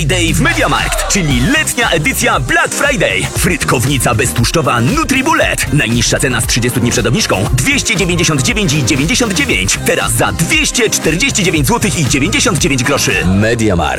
Day w MediaMarkt, czyli letnia edycja Black Friday. Frytkownica beztłuszczowa NutriBullet. Najniższa cena z 30 dni przed obniżką 299,99. Teraz za 249 zł i 99 groszy. MediaMarkt.